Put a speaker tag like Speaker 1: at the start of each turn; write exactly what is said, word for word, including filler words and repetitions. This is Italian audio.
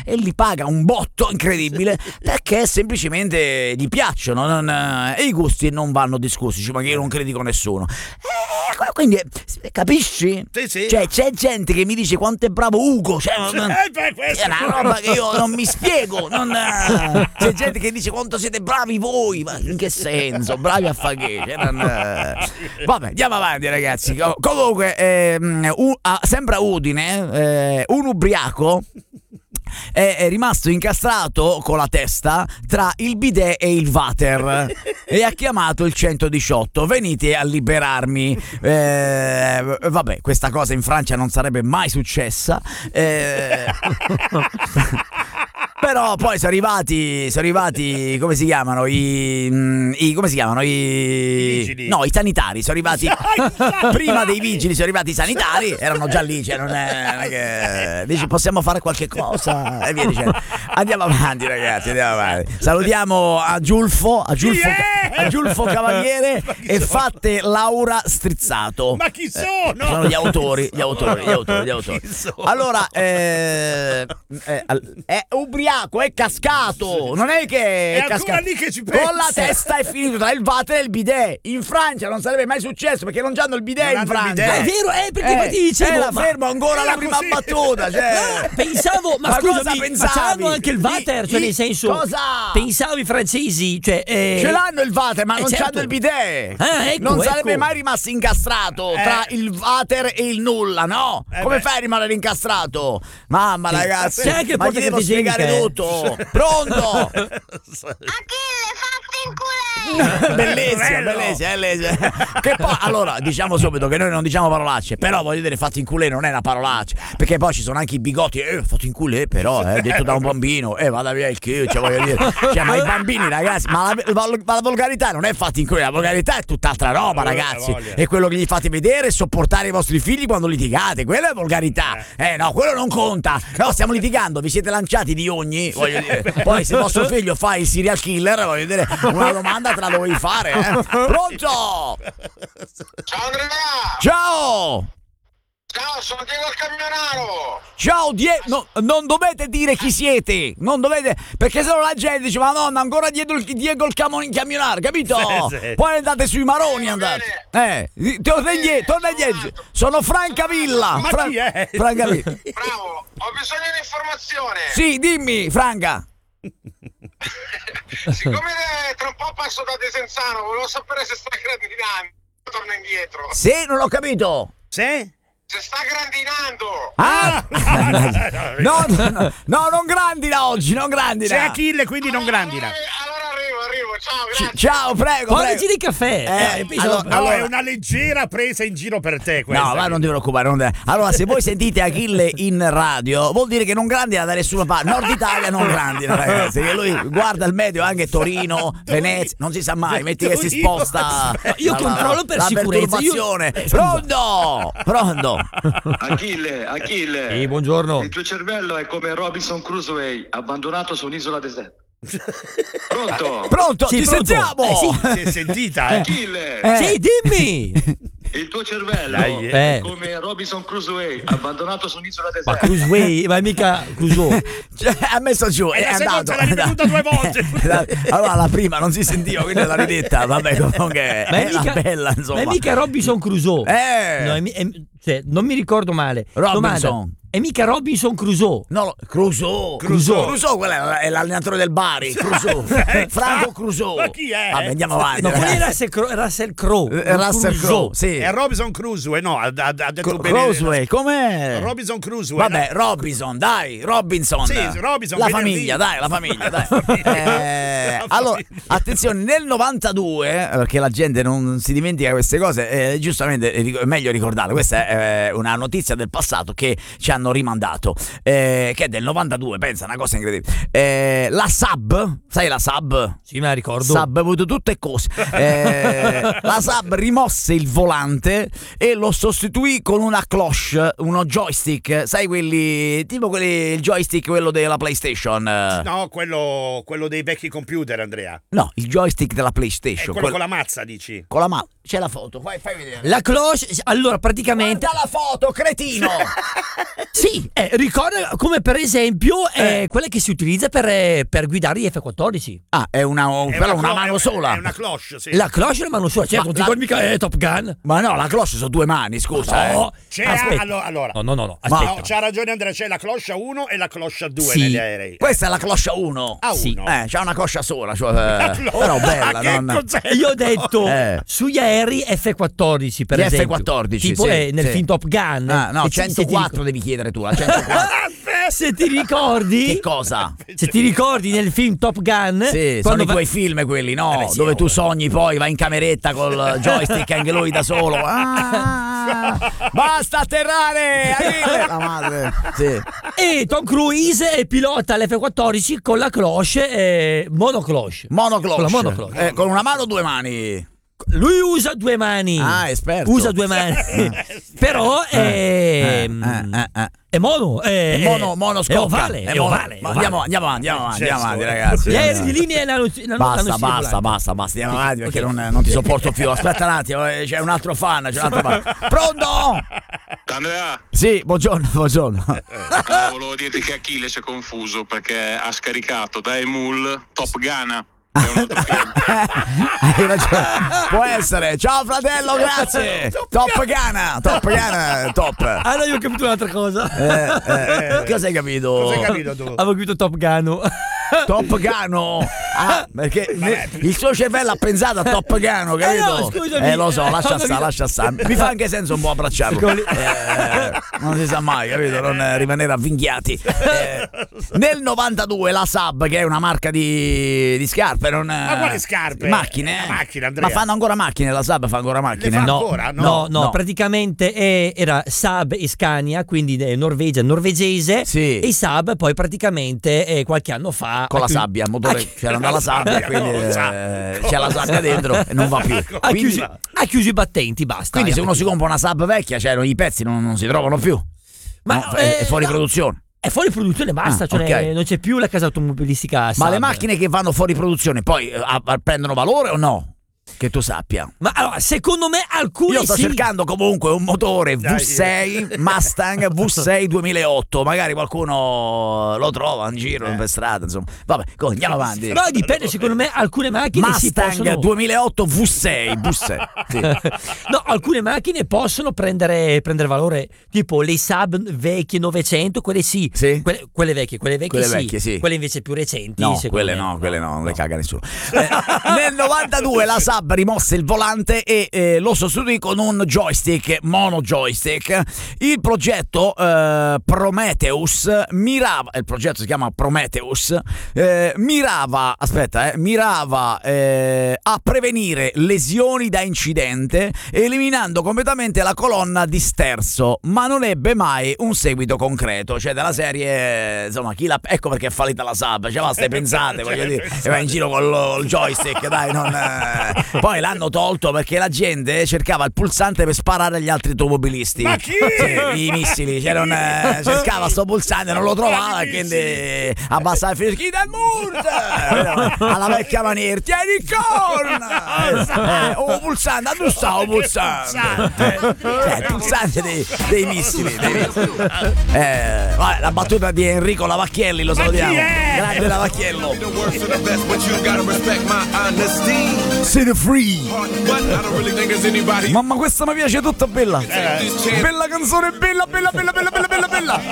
Speaker 1: e li paga un botto incredibile perché semplicemente gli piacciono, non, e i gusti non vanno discussi, cioè, ma che io non critico nessuno. Eh, quindi capisci?
Speaker 2: Sì, sì.
Speaker 1: Cioè c'è gente che mi dice quanto è bravo Ugo, cioè, non,
Speaker 2: Eh, beh, questo-
Speaker 1: è una roba che io non mi spiego, non, eh, c'è gente che dice quanto siete bravi voi, ma in che senso? Bravi a fare che? Cioè, non, eh. Vabbè, andiamo avanti ragazzi. Comunque ehm, un, a, sempre a Udine eh, un ubriaco è, è rimasto incastrato con la testa tra il bidet e il water e ha chiamato il centodiciotto, venite a liberarmi. Eh, vabbè, questa cosa in Francia non sarebbe mai successa, eh, però poi sono arrivati sono arrivati come si chiamano i, i come si chiamano i,
Speaker 2: I vigili.
Speaker 1: no, i sanitari sono arrivati prima dei vigili, sono arrivati i sanitari, erano già lì, cioè non è, non è che dici possiamo fare qualche cosa e via dicendo. Andiamo avanti ragazzi, andiamo avanti. Salutiamo a Giulfo, a Giulfo, a Giulfo Cavaliere e Fatte Laura Strizzato.
Speaker 2: Ma chi sono?
Speaker 1: Eh, sono gli autori, gli autori, gli autori, gli autori.
Speaker 2: Chi sono?
Speaker 1: Allora, eh, eh, è ubriaco, è cascato, non è che è,
Speaker 2: È ancora
Speaker 1: cascato.
Speaker 2: lì che ci
Speaker 1: Con
Speaker 2: pensa.
Speaker 1: la testa è finito tra il water e il bidet. In Francia non sarebbe mai successo perché non c'hanno il bidet
Speaker 2: Non
Speaker 1: in
Speaker 2: hanno il
Speaker 1: Francia.
Speaker 2: bidet.
Speaker 3: È vero, eh, perché poi ti dicevo,
Speaker 1: era
Speaker 3: ma-
Speaker 1: fermo ancora
Speaker 2: era
Speaker 1: la prima
Speaker 2: così.
Speaker 1: battuta, cioè.
Speaker 3: No, pensavo, ma,
Speaker 1: Ma
Speaker 3: scusami,
Speaker 1: cosa
Speaker 3: ma
Speaker 1: pensavi?
Speaker 3: c'hanno anche il water, cioè
Speaker 1: I-
Speaker 3: nel senso,
Speaker 1: cosa?
Speaker 3: pensavo i francesi, cioè eh,
Speaker 1: Ce l'hanno il water, ma
Speaker 3: eh,
Speaker 1: non
Speaker 3: certo.
Speaker 1: c'hanno il bidet.
Speaker 3: Ah, ecco,
Speaker 1: non sarebbe
Speaker 3: ecco.
Speaker 1: mai rimasto incastrato
Speaker 2: Eh.
Speaker 1: tra il water e il nulla, no?
Speaker 2: Eh
Speaker 1: Come
Speaker 2: beh.
Speaker 1: fai a rimanere incastrato? Mamma ragazzi,
Speaker 3: C'è anche il
Speaker 1: ma gli devo
Speaker 3: portacarta
Speaker 1: spiegare
Speaker 3: igienica,
Speaker 1: tutto. Pronto?
Speaker 4: Achille, fatti in culè!
Speaker 1: Bellissima,
Speaker 2: Bello.
Speaker 1: bellissima, bellissima. Che poi, allora, diciamo subito che noi non diciamo parolacce, però voglio dire, fatti in culè non è una parolaccia, perché poi ci sono anche i bigotti, eh, fatti in culè, però, eh, detto da un bambino, eh, vada via il che, cioè, voglio dire, cioè, ma i bambini, ragazzi, ma la, ma la volgarità non è fatti in culè, la volgarità è tutt'altra roba, ragazzi,
Speaker 2: voglia.
Speaker 1: è quello che gli fate vedere e sopportare i vostri figli quando litigate, quella è volgarità, eh, no, quello non conta, no, stiamo litigando, vi siete lanciati di ogni, voglio dire, poi se vostro figlio fa il serial killer, voglio dire, una domanda te la dovevi fare, eh. Pronto?
Speaker 4: Ciao Andrea!
Speaker 1: Ciao!
Speaker 4: Ciao, sono Diego il Camionaro!
Speaker 1: Ciao Die- no, non dovete dire chi siete, non dovete, perché sennò la gente dice Madonna ancora dietro il Diego il camo- camionare, capito?
Speaker 2: Sì, sì.
Speaker 1: Poi andate sui maroni,
Speaker 4: Va
Speaker 1: andate.
Speaker 4: bene.
Speaker 1: Eh, torna indietro, torna indietro. Sono Francavilla.
Speaker 2: Ma chi è?
Speaker 1: Francavilla.
Speaker 4: Bravo, ho bisogno di informazione!
Speaker 1: Sì, dimmi, Franca.
Speaker 4: Siccome eh, tra un po' passo da Desenzano, volevo sapere se sta grandinando. Torno indietro.
Speaker 1: Sì, non l'ho capito.
Speaker 2: Sì?
Speaker 4: Se sta grandinando!
Speaker 1: Ah! No, no, no, no, non grandina oggi, non grandina.
Speaker 2: C'è Achille, quindi non grandina.
Speaker 4: Allora, allora arrivo, arrivo, ciao,
Speaker 1: C-
Speaker 4: grazie.
Speaker 1: Ciao, prego,
Speaker 3: Portaci
Speaker 1: prego.
Speaker 3: di caffè.
Speaker 1: Eh,
Speaker 3: Eh, penso-
Speaker 1: allora-
Speaker 2: No,
Speaker 1: allora-
Speaker 2: è una leggera presa in giro per te questa.
Speaker 1: No, ma non ti preoccupare. Non te- Allora, se voi sentite Achille in radio, vuol dire che non grandina da nessuna parte. Nord Italia non grandina, ragazzi. Che lui guarda il meteo anche Torino, Venezia, non si sa mai. Metti che si
Speaker 2: Torino.
Speaker 1: sposta.
Speaker 3: Io
Speaker 1: la-
Speaker 3: controllo per
Speaker 1: la
Speaker 3: sicurezza, io-
Speaker 1: perturbazione. Pronto? Pronto?
Speaker 5: Achille, Achille,
Speaker 3: Sì, buongiorno.
Speaker 5: il tuo cervello è come Robinson Crusoe abbandonato su un'isola deserta. Pronto?
Speaker 1: Pronto?
Speaker 3: Sì,
Speaker 1: Ci
Speaker 3: pronto.
Speaker 1: sentiamo?
Speaker 3: Eh, sì.
Speaker 2: Si è sentita, eh?
Speaker 5: Achille,
Speaker 1: Eh.
Speaker 3: Sì, dimmi.
Speaker 5: il tuo cervello
Speaker 2: Dai,
Speaker 5: è
Speaker 3: eh.
Speaker 5: come Robinson Crusoe abbandonato su un'isola
Speaker 3: Ma
Speaker 5: deserta.
Speaker 3: Cruiseway, ma mica Crusoe.
Speaker 1: Cioè, ha messo giù, è
Speaker 2: la
Speaker 1: andato.
Speaker 2: seconda l'ha ripetuta due volte.
Speaker 1: Allora la prima non si sentiva, quindi l'ha ridetta. Vabbè, comunque
Speaker 3: Ma è
Speaker 1: è la
Speaker 3: mica,
Speaker 1: bella,
Speaker 3: ma
Speaker 1: insomma.
Speaker 3: è mica Robinson Crusoe.
Speaker 1: Eh.
Speaker 3: No, è mi- è- cioè, non mi ricordo male.
Speaker 1: Robinson.
Speaker 3: Domanda, è mica Robinson Crusoe.
Speaker 1: No, Crusoe.
Speaker 2: Crusoe.
Speaker 1: Crusoe, quello è l'allenatore del Bari. Crusoe. Franco Crusoe.
Speaker 2: Ma chi è?
Speaker 1: Vabbè, andiamo avanti.
Speaker 3: No, quello è
Speaker 1: ragazzi.
Speaker 3: Russell Crowe. Russell Crowe.
Speaker 1: Eh, Russell Crowe, sì.
Speaker 2: È Robinson Crusoe, no, ha, ha- ha detto
Speaker 1: Cru-
Speaker 2: bene.
Speaker 1: Crusoe, com'è?
Speaker 2: Robinson Crusoe.
Speaker 1: Vabbè,
Speaker 2: no?
Speaker 1: Robinson, dai, Robinson.
Speaker 2: Sì, Robinson,
Speaker 1: La
Speaker 2: venerdì.
Speaker 1: famiglia, dai, la famiglia, dai. Eh,
Speaker 2: La
Speaker 1: allora,
Speaker 2: famiglia.
Speaker 1: attenzione, nel novantadue, perché la gente non si dimentica queste cose, eh, giustamente è ric- è meglio ricordarle. Questa è eh, una notizia del passato che ci hanno rimandato, eh, che è del novantadue, pensa, una cosa incredibile. Eh, la Saab, sai la Saab?
Speaker 3: Sì, me la ricordo.
Speaker 1: Saab ha avuto tutte cose. Eh, la Saab rimosse il volante e lo sostituì con una cloche, uno joystick, sai quelli, tipo quelli, il joystick quello della PlayStation. eh.
Speaker 2: No, quello, quello dei vecchi computer, Andrea.
Speaker 1: No, il joystick della
Speaker 2: È
Speaker 1: PlayStation.
Speaker 2: quello
Speaker 1: quel-
Speaker 2: con la mazza, dici?
Speaker 1: con la mano. C'è la foto, fai, fai vedere.
Speaker 3: La cloche, allora praticamente
Speaker 1: Monta la foto, cretino!
Speaker 3: Sì, eh, ricorda come per esempio eh, quella che si utilizza per, eh, per guidare gli F quattordici.
Speaker 1: Ah, è una,
Speaker 2: È
Speaker 1: però una
Speaker 2: clo-
Speaker 1: mano
Speaker 2: è-
Speaker 1: sola.
Speaker 2: È una cloche, sì.
Speaker 3: La cloche è una mano sola, certo,
Speaker 1: Ma
Speaker 3: non ti
Speaker 1: la-
Speaker 3: ricordi mica eh, Top Gun?
Speaker 1: Ma no, la cloche sono due mani, scusa.
Speaker 3: No,
Speaker 1: eh.
Speaker 2: C'è
Speaker 3: aspetta.
Speaker 2: allora, allora.
Speaker 3: No, no, no, no,
Speaker 1: Ma-
Speaker 3: aspetta.
Speaker 2: No, c'ha ragione Andrea, c'è la cloche a uno e la cloche a due
Speaker 3: Sì.
Speaker 2: negli aerei.
Speaker 1: Questa è la cloche a uno.
Speaker 2: A
Speaker 3: Sì.
Speaker 2: uno.
Speaker 1: Eh, c'ha una coscia sola, cioè, eh,
Speaker 2: cloche-
Speaker 1: però bella,
Speaker 2: che
Speaker 1: non...
Speaker 2: cos'è?
Speaker 3: Io ho detto
Speaker 1: Eh.
Speaker 3: sugli aerei F quattordici per
Speaker 1: Gli
Speaker 3: esempio.
Speaker 1: F quattordici,
Speaker 3: tipo
Speaker 1: sì,
Speaker 3: eh, nel
Speaker 1: sì.
Speaker 3: film Top Gun.
Speaker 1: Ah, no,
Speaker 3: E se- se ti
Speaker 1: centoquattro
Speaker 3: ricor-
Speaker 1: devi chiedere tu, la centoquattro.
Speaker 3: Se ti ricordi,
Speaker 1: Che cosa?
Speaker 3: se ti ricordi nel film Top Gun,
Speaker 1: Sì, sono
Speaker 3: quando
Speaker 1: i
Speaker 3: va-
Speaker 1: tuoi film quelli, no?
Speaker 3: Eh beh, sì,
Speaker 1: Dove tu
Speaker 3: oh.
Speaker 1: sogni poi, vai in cameretta col joystick anche lui da solo. Ah, basta atterrare! Achille! La madre. Sì.
Speaker 3: E Tom Cruise pilota l'F quattordici con la cloche eh, monocloche.
Speaker 1: Monocloche.
Speaker 3: Con la monocloche.
Speaker 1: Eh, con una mano o due mani?
Speaker 3: Lui usa due mani.
Speaker 1: Ah, esperto.
Speaker 3: Usa due mani. Però
Speaker 1: Eh,
Speaker 3: è,
Speaker 1: eh, eh, eh.
Speaker 3: è mono. È,
Speaker 1: È mono, mono
Speaker 3: è
Speaker 1: scocca.
Speaker 3: ovale.
Speaker 1: È
Speaker 3: È
Speaker 1: mono.
Speaker 3: ovale.
Speaker 1: Ma
Speaker 3: è
Speaker 1: andiamo,
Speaker 3: ovale.
Speaker 1: andiamo avanti, andiamo avanti, andiamo avanti,
Speaker 2: Certo.
Speaker 1: ragazzi.
Speaker 3: Gli aerei di linea l'hanno, l'hanno,
Speaker 1: Basta,
Speaker 3: l'hanno
Speaker 1: basta,
Speaker 3: stipulato.
Speaker 1: basta, basta, andiamo avanti perché
Speaker 3: Ok.
Speaker 1: non, non ti sopporto più. Aspetta un attimo, eh, c'è un altro fan, c'è un altro fan. Pronto?
Speaker 4: Andrea,
Speaker 1: Sì, buongiorno, buongiorno.
Speaker 4: eh, volevo dirti che Achille si è confuso perché ha scaricato da Emul Top Gun. È un altro film.
Speaker 1: Hai ragione. Può essere. Ciao fratello, grazie. Top Gun, Top Gun, top.
Speaker 3: Ah no, io ho capito un'altra cosa.
Speaker 1: Eh, eh, cosa hai capito?
Speaker 2: Cosa hai capito tu?
Speaker 3: Avevo capito Top Gun.
Speaker 1: Top Gun. Ah, perché ne- il suo cervello ha pensato a Top Gun, capito?
Speaker 3: Eh no, scusami.
Speaker 1: Eh, lo so, lascia
Speaker 3: Ho
Speaker 1: stare,
Speaker 3: capito.
Speaker 1: lascia stare. Mi fa anche senso un po' abbracciarlo. Eh, non si sa mai, capito? Non eh, rimanere avvinghiati. Eh, nel novantadue la Saab, che è una marca di, di scarpe, non
Speaker 2: Ma quali scarpe?
Speaker 1: Macchine.
Speaker 2: La macchina, Andrea.
Speaker 1: Ma fanno ancora macchine, la Saab fa ancora macchine.
Speaker 2: fa
Speaker 3: No,
Speaker 2: ancora?
Speaker 3: no,
Speaker 2: No,
Speaker 3: no,
Speaker 1: no.
Speaker 3: praticamente è- era Saab e Scania, quindi eh, Norvegia, norvegese.
Speaker 1: Sì.
Speaker 3: E i Saab poi praticamente eh, qualche anno fa
Speaker 1: Con la
Speaker 3: ha chiu-
Speaker 1: sabbia, il motore
Speaker 3: ha chi-
Speaker 1: c'era dalla sabbia, quindi
Speaker 2: Con la
Speaker 1: eh,
Speaker 2: sabbia.
Speaker 1: c'è la sabbia dentro e non va più.
Speaker 3: ha
Speaker 1: Quindi,
Speaker 3: chiuso, ha chiuso i battenti, basta.
Speaker 1: quindi se
Speaker 3: Eh,
Speaker 1: uno si compra una Saab vecchia, cioè i pezzi non, non si trovano più.
Speaker 3: Ma,
Speaker 1: No, è, è
Speaker 3: eh,
Speaker 1: fuori
Speaker 3: no.
Speaker 1: produzione.
Speaker 3: È fuori produzione, basta,
Speaker 1: Ah,
Speaker 3: cioè
Speaker 1: ok.
Speaker 3: non c'è più la casa automobilistica
Speaker 1: Ma
Speaker 3: Saab.
Speaker 1: le macchine che vanno fuori produzione poi eh, a- a- prendono valore o no? Che tu sappia.
Speaker 3: Ma allora, secondo me alcune
Speaker 1: Io sto
Speaker 3: sì.
Speaker 1: cercando comunque un motore
Speaker 2: Dai.
Speaker 1: V sei Mustang V sei duemilaotto. Magari qualcuno lo trova in giro per strada, insomma. Vabbè, co- andiamo avanti.
Speaker 3: No, dipende, secondo me alcune macchine si
Speaker 1: Mustang
Speaker 3: possono
Speaker 1: duemilaotto V sei, V sei. Sì.
Speaker 3: No, alcune macchine possono prendere, prendere valore, tipo le Saab vecchie novecento, quelle sì.
Speaker 1: Sì?
Speaker 3: Quelle, quelle vecchie, quelle vecchie,
Speaker 1: Quelle
Speaker 3: sì.
Speaker 1: vecchie, sì.
Speaker 3: Quelle invece più recenti.
Speaker 1: No,
Speaker 3: secondo
Speaker 1: quelle
Speaker 3: me,
Speaker 1: no, quelle no, non le caga nessuno. Eh, nel novantadue la Saab rimosse il volante e eh, lo sostituì con un joystick, mono joystick. Il progetto eh, Prometheus mirava, il progetto si chiama Prometheus, eh, mirava, aspetta, eh, mirava eh, a prevenire lesioni da incidente, eliminando completamente la colonna di sterzo, ma non ebbe mai un seguito concreto, cioè della serie, insomma, chi la, ecco perché è fallita la Saab, cioè ma stai pensate, voglio dire, e vai in giro col, col joystick, dai, non, eh. Poi l'hanno tolto perché la gente cercava il pulsante per sparare agli altri automobilisti.
Speaker 2: Ma chi?
Speaker 1: Sì, i missili, cioè non, eh, cercava sto pulsante, non lo trovava, e quindi abbassava il fischio del murta alla vecchia maniera, tieni il corna, eh, oh pulsante, dove sta il pulsante? Cioè, il pulsante dei, dei missili, dei missili. Eh, vabbè, la battuta di Enrico Lavacchielli, lo salutiamo,
Speaker 2: chi è?
Speaker 1: grande Lavacchiello.
Speaker 6: The worst of the best, but you gotta respect my honesty.
Speaker 1: Siete free.
Speaker 6: But I don't really think there's anybody.
Speaker 1: Mamma, questa mi piace tutta bella.
Speaker 6: Take this chance.
Speaker 1: Bella canzone, bella, bella, bella, bella, bella, bella, bella.